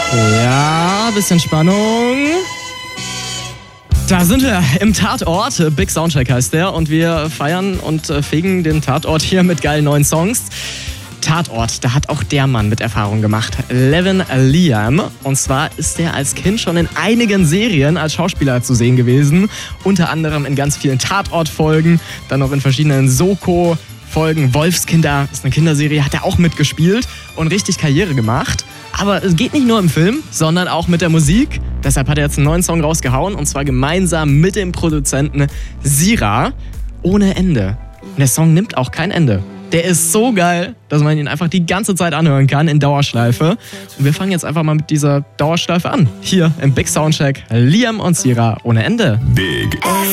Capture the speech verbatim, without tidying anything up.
Ja, bisschen Spannung. Da sind wir im Tatort. Big Soundcheck heißt der. Und wir feiern und fegen den Tatort hier mit geilen neuen Songs. Tatort, da hat auch der Mann mit Erfahrung gemacht. Levin Liam. Und zwar ist er als Kind schon in einigen Serien als Schauspieler zu sehen gewesen. Unter anderem in ganz vielen Tatort-Folgen. Dann noch in verschiedenen Soko-Folgen. Wolfskinder ist eine Kinderserie, hat er auch mitgespielt und richtig Karriere gemacht. Aber es geht nicht nur im Film, sondern auch mit der Musik. Deshalb hat er jetzt einen neuen Song rausgehauen und zwar gemeinsam mit dem Produzenten Sira. Ohne Ende. Und der Song nimmt auch kein Ende. Der ist so geil, dass man ihn einfach die ganze Zeit anhören kann in Dauerschleife. Und wir fangen jetzt einfach mal mit dieser Dauerschleife an. Hier im Big Soundcheck. Liam und Sira ohne Ende. Big